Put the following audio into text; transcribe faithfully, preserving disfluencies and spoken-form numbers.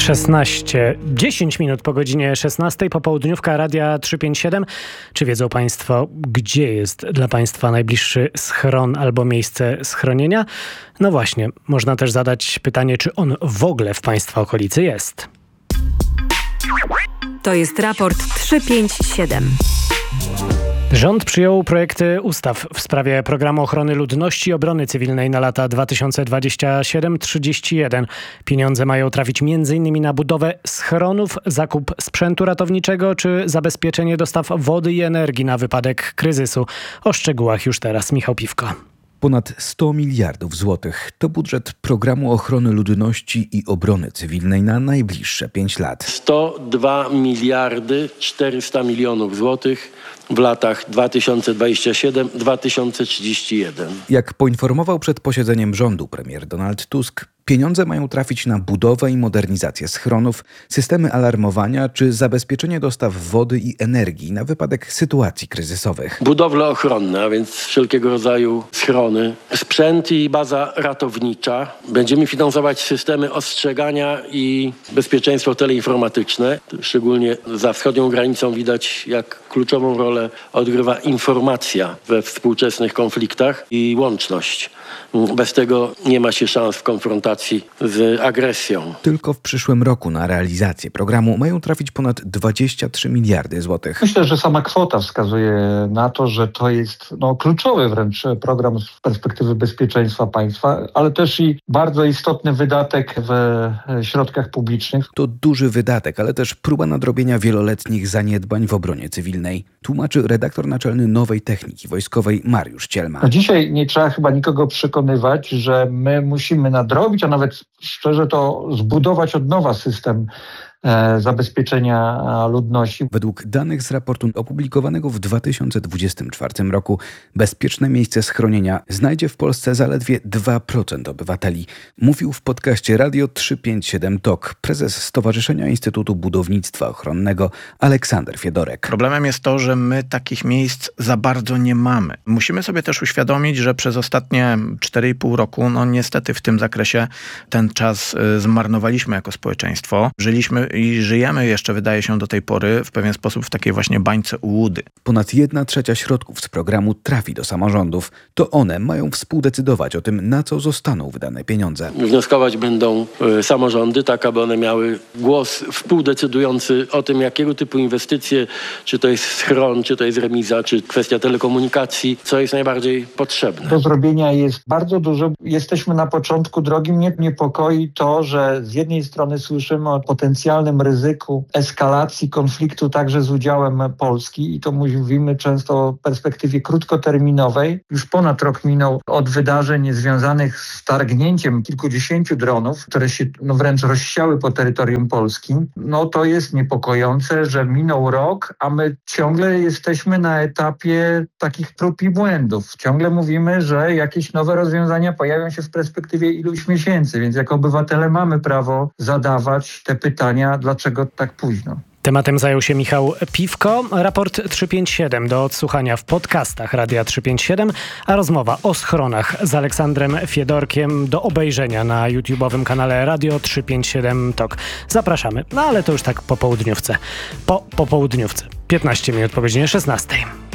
szesnaście, dziesięć minut po godzinie szesnastej, popołudniówka Radia trzysta pięćdziesiąt siedem. Czy wiedzą Państwo, gdzie jest dla Państwa najbliższy schron albo miejsce schronienia? No właśnie, można też zadać pytanie, czy on w ogóle w Państwa okolicy jest. To jest raport trzysta pięćdziesiąt siedem. Rząd przyjął projekty ustaw w sprawie Programu Ochrony Ludności i Obrony Cywilnej na lata dwa tysiące dwudziesty siódmy do trzydziestego pierwszego. Pieniądze mają trafić między innymi na budowę schronów, zakup sprzętu ratowniczego czy zabezpieczenie dostaw wody i energii na wypadek kryzysu. O szczegółach już teraz Michał Piwko. Ponad sto miliardów złotych to budżet Programu Ochrony Ludności i Obrony Cywilnej na najbliższe pięć lat. sto dwa miliardy czterysta milionów złotych w latach dwa tysiące dwudziesty siódmy do dwa tysiące trzydziestego pierwszego. Jak poinformował przed posiedzeniem rządu premier Donald Tusk, pieniądze mają trafić na budowę i modernizację schronów, systemy alarmowania czy zabezpieczenie dostaw wody i energii na wypadek sytuacji kryzysowych. Budowle ochronne, a więc wszelkiego rodzaju schrony, sprzęt i baza ratownicza. Będziemy finansować systemy ostrzegania i bezpieczeństwo teleinformatyczne. Szczególnie za wschodnią granicą widać, jak kluczową rolę odgrywa informacja we współczesnych konfliktach i łączność. Bez tego nie ma się szans w konfrontacji z agresją. Tylko w przyszłym roku na realizację programu mają trafić ponad dwadzieścia trzy miliardy złotych. Myślę, że sama kwota wskazuje na to, że to jest no, kluczowy wręcz program z perspektywy bezpieczeństwa państwa, ale też i bardzo istotny wydatek w środkach publicznych. To duży wydatek, ale też próba nadrobienia wieloletnich zaniedbań w obronie cywilnej, tłumaczy redaktor naczelny Nowej Techniki Wojskowej Mariusz Cielma. No dzisiaj nie trzeba chyba nikogo przekonywać, że my musimy nadrobić, a nawet szczerze to zbudować od nowa system e, zabezpieczenia ludności. Według danych z raportu opublikowanego w dwa tysiące dwudziestym czwartym roku bezpieczne miejsce schronienia znajdzie w Polsce zaledwie dwa procent obywateli. Mówił w podcaście Radio trzysta pięćdziesiąt siedem T O K prezes Stowarzyszenia Instytutu Budownictwa Ochronnego Aleksander Fiedorek. Problemem jest to, że my takich miejsc za bardzo nie mamy. Musimy sobie też uświadomić, że przez ostatnie cztery i pół roku, no niestety w tym zakresie ten czas zmarnowaliśmy jako społeczeństwo. Żyliśmy i żyjemy jeszcze, wydaje się, do tej pory w pewien sposób w takiej właśnie bańce Ułudy. Ponad jedna trzecia środków z programu trafi do samorządów. To one mają współdecydować o tym, na co zostaną wydane pieniądze. Wnioskować będą y, samorządy, tak aby one miały głos współdecydujący o tym, jakiego typu inwestycje, czy to jest schron, czy to jest remiza, czy kwestia telekomunikacji, co jest najbardziej potrzebne. Do zrobienia jest bardzo dużo. Jesteśmy na początku drogi. Mnie niepokoi to, że z jednej strony słyszymy o potencjalnym ryzyku eskalacji konfliktu także z udziałem Polski i to mówimy często o perspektywie krótkoterminowej. Już ponad rok minął od wydarzeń związanych z targnięciem kilkudziesięciu dronów, które się no, wręcz rozsiały po terytorium polskim. No to jest niepokojące, że minął rok, a my ciągle jesteśmy na etapie takich prób i błędów. Ciągle mówimy, że jakieś nowe rozwiązania pojawią się w perspektywie iluś miesięcy, więc jako obywatele mamy prawo zadawać te pytania, dlaczego tak późno. Tematem zajął się Michał Piwko. Raport trzysta pięćdziesiąt siedem do odsłuchania w podcastach Radia trzysta pięćdziesiąt siedem, a rozmowa o schronach z Aleksandrem Fiedorkiem do obejrzenia na YouTube'owym kanale Radio trzysta pięćdziesiąt siedem T O K. Zapraszamy, no ale to już tak po południówce. Po popołudniówce. piętnaście minut po godzinie szesnastej.